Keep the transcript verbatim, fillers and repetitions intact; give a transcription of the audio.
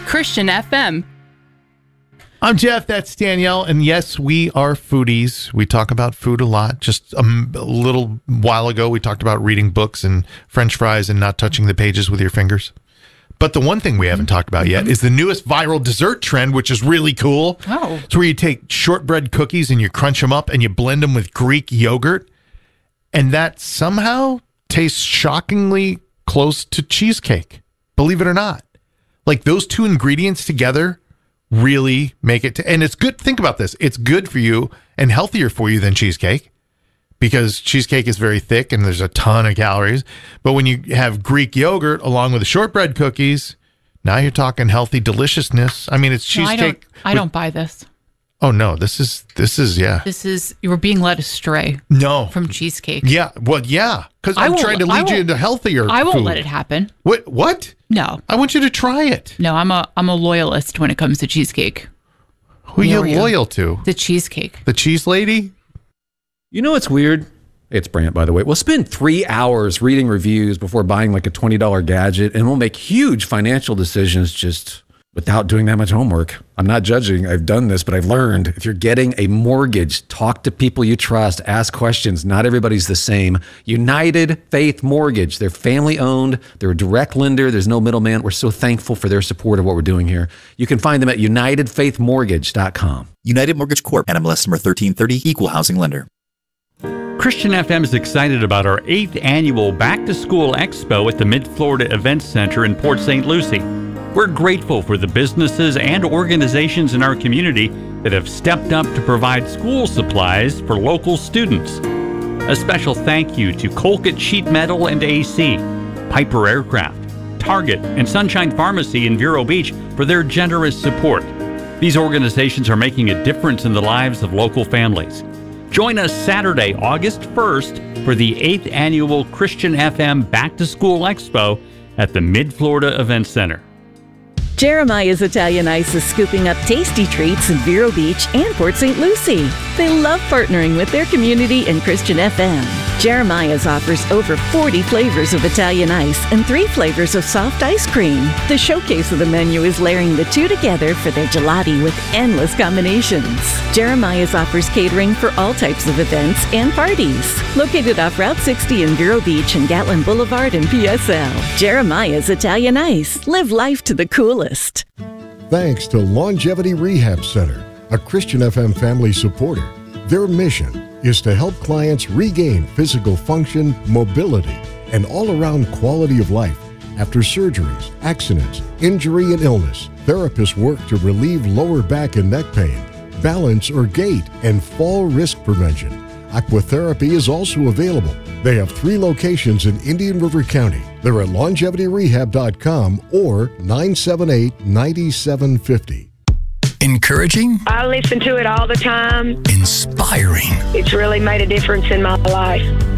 Christian F M. I'm Jeff, that's Danielle, and yes, we are foodies. We talk about food a lot. Just a, m- a little while ago, we talked about reading books and French fries and not touching the pages with your fingers. But the one thing we haven't talked about yet is the newest viral dessert trend, which is really cool. Oh. It's where you take shortbread cookies and you crunch them up and you blend them with Greek yogurt, and that somehow tastes shockingly close to cheesecake, believe it or not. Like those two ingredients together really make it, to, and it's good. Think about this. It's good for you and healthier for you than cheesecake because cheesecake is very thick and there's a ton of calories. But when you have Greek yogurt along with the shortbread cookies, now you're talking healthy deliciousness. I mean, it's No, I cheesecake. don't, I with, don't buy this. Oh no, this is, this is, yeah. This is, you were being led astray No. from cheesecake. Yeah. Well, yeah. Because I I'm won't- trying to I lead you won't- into healthier I won't food. let it happen. What? What? No. I want you to try it. No, I'm a I'm a loyalist when it comes to cheesecake. Who are There you we go. loyal to? The cheesecake. The cheese lady? You know what's weird? It's Brant, by the way. We'll spend three hours reading reviews before buying like a twenty dollars gadget, and we'll make huge financial decisions just without doing that much homework. I'm not judging. I've done this, but I've learned if you're getting a mortgage, talk to people you trust, ask questions. Not everybody's the same. United Faith Mortgage. They're family owned. They're a direct lender. There's no middleman. We're so thankful for their support of what we're doing here. You can find them at united faith mortgage dot com. United Mortgage Corp. N M L S number thirteen thirty, Equal Housing Lender. Christian F M is excited about our eighth annual Back to School Expo at the Mid-Florida Events Center in Port Saint Lucie. We're grateful for the businesses and organizations in our community that have stepped up to provide school supplies for local students. A special thank you to Colquitt Sheet Metal and A C, Piper Aircraft, Target, and Sunshine Pharmacy in Vero Beach for their generous support. These organizations are making a difference in the lives of local families. Join us Saturday, August first for the eighth annual Christian F M Back to School Expo at the Mid-Florida Events Center. Jeremiah's Italian Ice is scooping up tasty treats in Vero Beach and Port Saint Lucie. They love partnering with their community and Christian F M. Jeremiah's offers over forty flavors of Italian ice and three flavors of soft ice cream. The showcase of the menu is layering the two together for their gelati with endless combinations. Jeremiah's offers catering for all types of events and parties. Located off Route sixty in Vero Beach and Gatlin Boulevard in P S L. Jeremiah's Italian Ice. Live life to the coolest. Thanks to Longevity Rehab Center, a Christian F M family supporter. Their mission is to help clients regain physical function, mobility, and all-around quality of life after surgeries, accidents, injury, and illness. Therapists work to relieve lower back and neck pain, balance or gait, and fall risk prevention. Aquatherapy is also available. They have three locations in Indian River County. They're at longevity rehab dot com or nine seven eight, nine seven five zero. Encouraging? I listen to it all the time. Inspiring. It's really made a difference in my life.